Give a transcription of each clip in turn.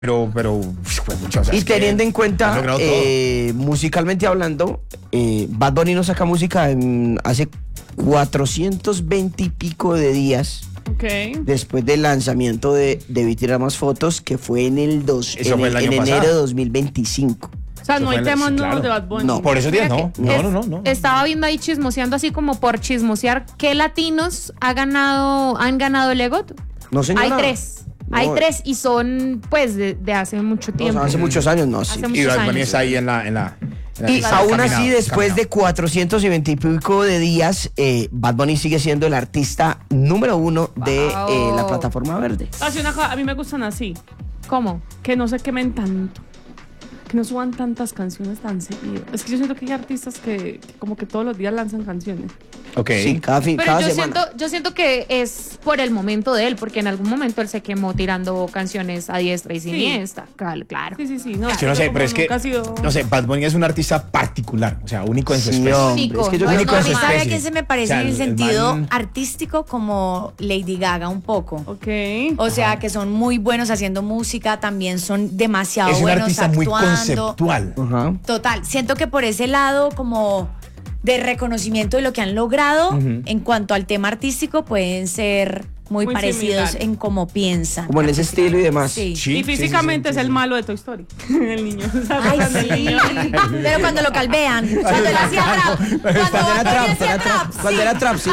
mucho, o sea, Y teniendo en cuenta, han logrado todo. musicalmente hablando, Bad Bunny no saca música hace 420 y pico de días Ok. después del lanzamiento de Debí tirar más fotos, que fue en Eso fue el año enero pasado. de 2025. O sea, Eso no hay fue la- temas sí, nuevos claro. de Bad Bunny. No. Por esos días no. Mira que No. Estaba viendo ahí chismoseando así como por chismosear qué latinos han ganado el EGOT. No, señora. Hay tres. No. Hay tres y son pues de hace mucho No, tiempo. hace muchos años, no. Sí. Hace Y muchos Bad Bunny años. está ahí en la Y lista, aún caminado, así, después de caminado. 420 y pico de días, Bad Bunny sigue siendo el artista número 1 de Wow. la plataforma verde. Así una cosa, a mí me gustan así. ¿Cómo? Que no se quemen tanto. Que no suban tantas canciones tan seguido. Es que yo siento que hay artistas que como que todos los días lanzan canciones. Ok. Sí, cada Pero semana. yo siento que es por el momento de él, porque en algún momento él se quemó tirando canciones a diestra y siniestra. Claro. Sí. No, Yo no sé, pero es que, nunca ha sido- no sé, Bad Bunny es un artista particular, o sea, único en su Sí, especie. hombre, Único. es que yo No, creo único que en su normal. ¿Sabe a especie. quién se me parece O sea, en el el sentido man- artístico como Lady Gaga un poco? Ok. O sea, que son muy buenos haciendo música, también son demasiado Es un buenos artista muy actuando. conceptual. Ajá. Total, siento que por ese lado como de reconocimiento de lo que han logrado en cuanto al tema artístico pueden ser muy Muy parecidos similar. en cómo piensan. Como en ese estilo y demás. Sí. Sí, Y físicamente sí, es el malo de Toy Story. El niño. Ay, sí. Pero cuando lo calvean, cuando él hacía trap, Cuando era trap, hacía trap, cuando era trap, sí.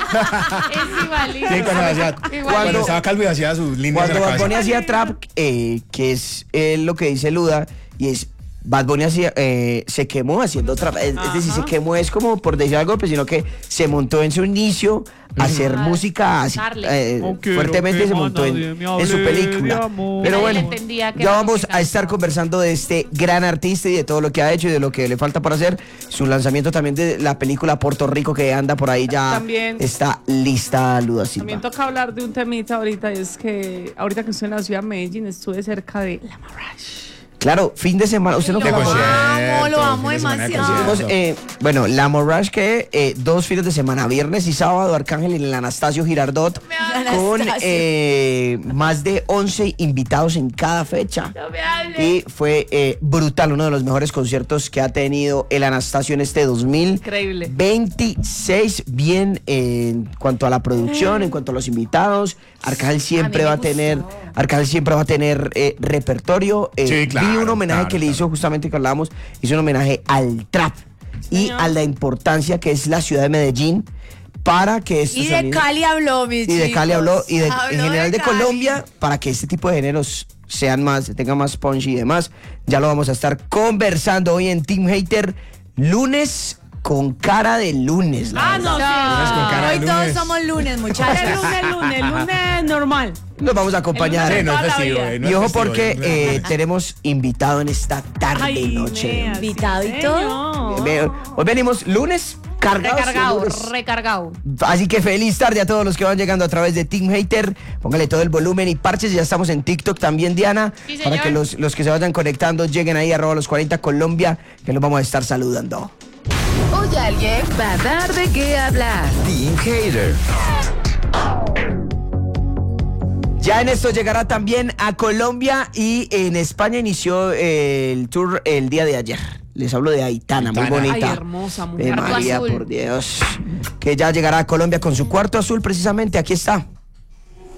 Es igualito. Sí, cuando Igual. cuando estaba calvo y hacía sus líneas Cuando en la Bad Bunny cabeza. hacía trap, que es lo que dice Luda, y es Bad Bunny se quemó haciendo trap. Es decir, se quemó es como por decir algo, pero sino que se montó en su inicio a hacer música así, Darle. No quiero fuertemente que se montó nadie me hable en su de película. amor. Pero Nadie bueno, le entendía que ya era vamos música. a estar conversando de este gran artista y de todo lo que ha hecho y de lo que le falta por hacer. Su lanzamiento también de la película Puerto Rico, que anda por ahí ya También. está lista, Luda Silva. También toca hablar de un temita ahorita, y es que ahorita que estoy en la ciudad de Medellín estuve cerca de La Marrash. Claro, fin de semana. ¿Usted no De fue a La concierto, Morash? lo amo fin de semana de demasiado. concierto. Bueno, la Morash que 2 fines de semana, viernes y sábado, Arcángel y el Anastasio Girardot, con más de 11 invitados en cada fecha. No me hable. Y fue brutal, uno de los mejores conciertos que ha tenido el Anastasio en este 2026, Increíble. bien en cuanto a la producción, en cuanto a los invitados. Arcángel siempre me va a tener, repertorio. Sí, claro, Vi un homenaje claro, que le hizo, justamente que hablábamos, hizo un homenaje al trap y Señor. a la importancia que es la ciudad de Medellín para que estos Y de sonidos- Cali habló, mis y de Cali chicos. habló y en Habló general de Cali. Colombia para que este tipo de géneros tengan más punch y demás. Ya lo vamos a estar conversando hoy en Team Hater, lunes con cara de lunes. la Ah, verdad. no, Lunes con cara de Hoy todos lunes. somos lunes, muchachos. lunes normal. Nos vamos a acompañar. Sí, no es Toda la festivo. vida. No Y es ojo festivo, porque no. tenemos invitado en esta tarde Ay, noche. nea, Invitado y sí, todo. señor. Hoy venimos lunes cargados. Recargado, lunes. recargado. Así que feliz tarde a todos los que van llegando a través de Team Hater. Póngale todo el volumen y parches. Ya estamos en TikTok también, Diana. Sí, para señor. que los que se vayan conectando lleguen ahí @los 40 Colombia, que los vamos a estar saludando. Hoy alguien va a dar de qué hablar. Team Hater. Ya en esto llegará también a Colombia y en España inició el tour el día de ayer. Les hablo de Aitana, muy Aitana. bonita. Ay, hermosa mujer. De Cuarto María, azul. por Dios. Que ya llegará a Colombia con su cuarto azul precisamente. Aquí está.